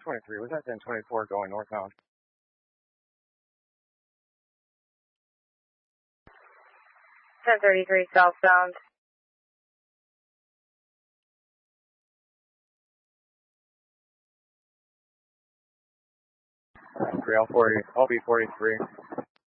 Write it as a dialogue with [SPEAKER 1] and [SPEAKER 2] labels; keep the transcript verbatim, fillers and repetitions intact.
[SPEAKER 1] twenty-three, was that ten twenty-four going northbound?
[SPEAKER 2] ten thirty-three southbound.
[SPEAKER 1] three L forty, L B forty-three.